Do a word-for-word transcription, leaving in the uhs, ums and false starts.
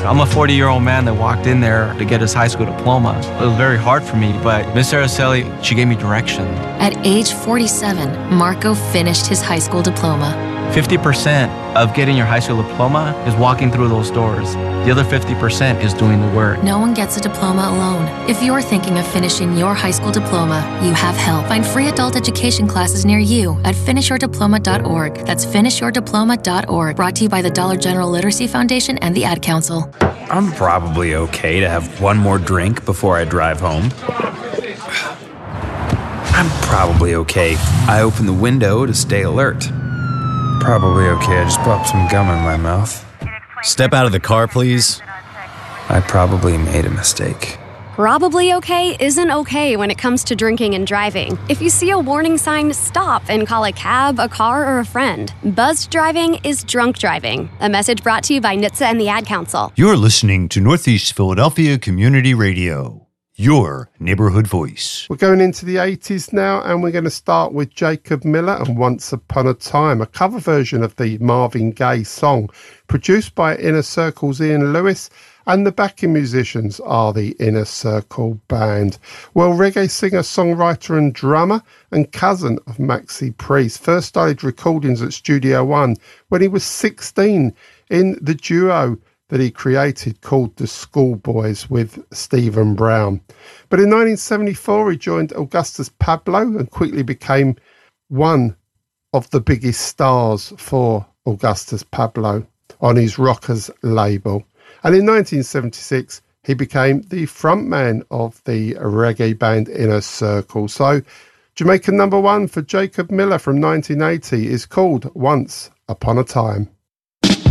I'm a forty-year-old man that walked in there to get his high school diploma. It was very hard for me, but Miss Araceli, she gave me direction. At age forty-seven, Marco finished his high school diploma. fifty percent of getting your high school diploma is walking through those doors. The other fifty percent is doing the work. No one gets a diploma alone. If you're thinking of finishing your high school diploma, you have help. Find free adult education classes near you at finish your diploma dot org. That's finish your diploma dot org. Brought to you by the Dollar General Literacy Foundation and the Ad Council. I'm probably okay to have one more drink before I drive home. I'm probably okay. I open the window to stay alert. Probably okay. I just popped some gum in my mouth. Step out of the car, please. I probably made a mistake. Probably okay isn't okay when it comes to drinking and driving. If you see a warning sign, stop and call a cab, a car, or a friend. Buzzed driving is drunk driving. A message brought to you by N H T S A and the Ad Council. You're listening to Northeast Philadelphia Community Radio, your neighborhood voice. We're going into the eighties now, and we're going to start with Jacob Miller and Once Upon a Time, a cover version of the Marvin Gaye song, produced by Inner Circle's Ian Lewis, and the backing musicians are the Inner Circle Band. Well, reggae singer, songwriter and drummer and cousin of Maxi Priest, first started recordings at Studio One when he was sixteen in the duo that he created called the Schoolboys with Stephen Brown. But in nineteen seventy-four, he joined Augustus Pablo and quickly became one of the biggest stars for Augustus Pablo on his Rockers label. And in nineteen seventy-six, he became the frontman of the reggae band Inner Circle. So Jamaican number one for Jacob Miller from nineteen eighty is called Once Upon a Time.